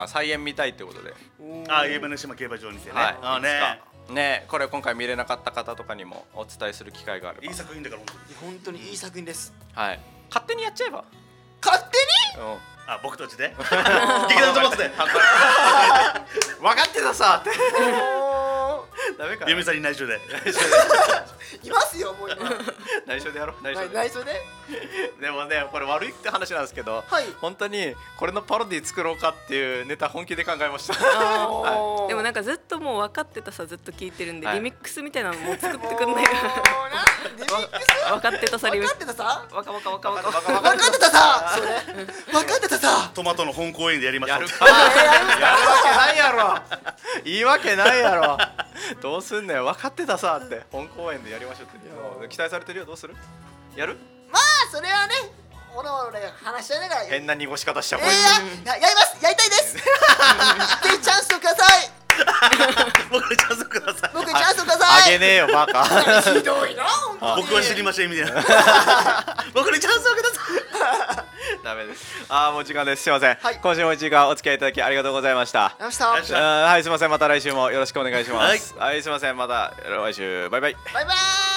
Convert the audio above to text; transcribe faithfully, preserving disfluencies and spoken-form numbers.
再演見たいってことで、 あ、夢の島競馬場にてね。 はい、 あねね、これ今回見れなかった方とかにもお伝えする機会があれば。 いい作品だから本当にいい作品です。 はい、勝手にやっちゃえば。 勝手に？ うん、 あ、僕たちで劇団トマトで分かってたさってダメかな。 由美さんに内緒でいますよ、もう今。 内緒でやろう。内緒で。 内緒で。 でもね、これ悪いって話なんですけど、 はい、 本当にこれのパロディ作ろうかっていうネタ本気で考えました。 はい、でもなんかずっともう分かってたさずっと聞いてるんで、はい、リミックスみたいなのもう作ってくんないかな。 リミックス？ 分かってたさリミックス。 分かってたさ？ 分か分か分か分か分かってたさ。それ分かってたさ。 トマトの本公演でやりましょう。 やるか。やるわけないやろ。いいわけないやろ。どうすんねん、分かってたさって本公演でやりましょうって期待されてるよ。どうする？やる？ まあそれはね、おのおので話し合いながら。 変な濁し方しちゃう。 えー、ややります、やりたいです。ぜひチャンスをください。 僕にチャンスをください。 僕にチャンスをください。 あげねえよバカ。 ひどいな。 僕は知りませんみたいな。僕にチャンスをください。 ダメです。ああ、もう時間です。すいません、 はい、 今週もいちじかんお付き合いいただきありがとうございました。 ありがとうございました。 はい、すいません、また来週もよろしくお願いします。 はい、 はい、すいません、また来週、バイバイ。 バイバイ。